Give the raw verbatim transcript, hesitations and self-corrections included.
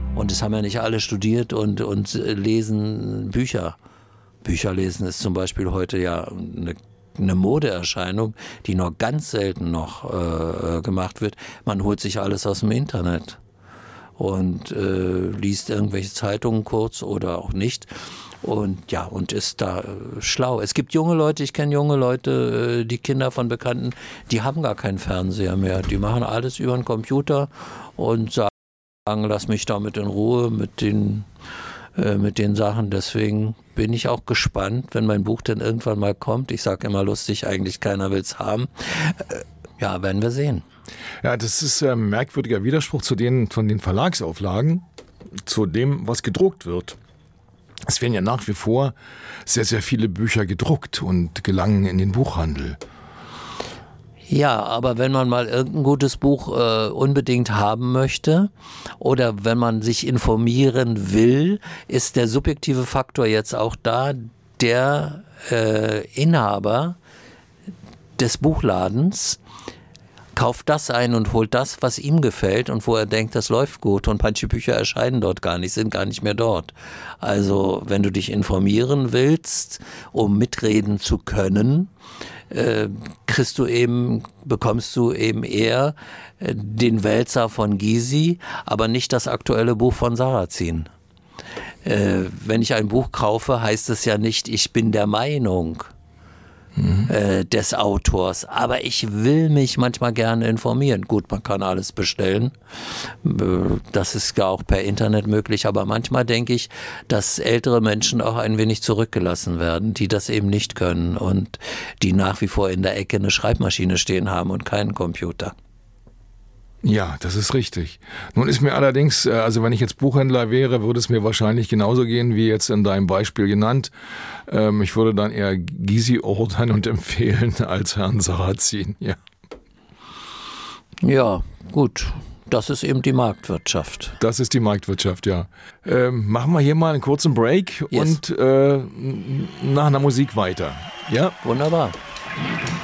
Und es haben ja nicht alle studiert und, und lesen Bücher. Bücher lesen ist zum Beispiel heute ja eine, eine Modeerscheinung, die nur ganz selten noch äh, gemacht wird. Man holt sich alles aus dem Internet und äh, liest irgendwelche Zeitungen kurz oder auch nicht. Und ja, und ist da äh, schlau. Es gibt junge Leute, ich kenne junge Leute, äh, die Kinder von Bekannten, die haben gar keinen Fernseher mehr. Die machen alles über den Computer und sagen, lass mich damit in Ruhe mit den, äh, mit den Sachen. Deswegen bin ich auch gespannt, wenn mein Buch dann irgendwann mal kommt. Ich sage immer lustig, eigentlich keiner will es haben. Äh, ja, werden wir sehen. Ja, das ist ein merkwürdiger Widerspruch zu den, von den Verlagsauflagen, zu dem, was gedruckt wird. Es werden ja nach wie vor sehr, sehr viele Bücher gedruckt und gelangen in den Buchhandel. Ja, aber wenn man mal irgendein gutes Buch äh, unbedingt haben möchte oder wenn man sich informieren will, ist der subjektive Faktor jetzt auch da. Der äh, Inhaber des Buchladens kauft das ein und holt das, was ihm gefällt und wo er denkt, das läuft gut. Und manche Bücher erscheinen dort gar nicht, sind gar nicht mehr dort. Also wenn du dich informieren willst, um mitreden zu können, Äh, kriegst du eben, bekommst du eben eher äh, den Wälzer von Gysi, aber nicht das aktuelle Buch von Sarrazin. Äh, wenn ich ein Buch kaufe, heißt es ja nicht, ich bin der Meinung mhm. äh, des Autors, aber ich will mich manchmal gerne informieren. Gut, man kann alles bestellen, äh, das ist ja auch per Internet möglich, aber manchmal denke ich, dass ältere Menschen auch ein wenig zurückgelassen werden, die das eben nicht können und die nach wie vor in der Ecke eine Schreibmaschine stehen haben und keinen Computer. Ja, das ist richtig. Nun ist mir allerdings, also wenn ich jetzt Buchhändler wäre, würde es mir wahrscheinlich genauso gehen, wie jetzt in deinem Beispiel genannt. Ich würde dann eher Gysi ordern und empfehlen als Herrn Sarrazin. Ja. Ja, gut. Das ist eben die Marktwirtschaft. Das ist die Marktwirtschaft, ja. Ähm, machen wir hier mal einen kurzen Break yes. und äh, nach einer Musik weiter. Ja? Wunderbar.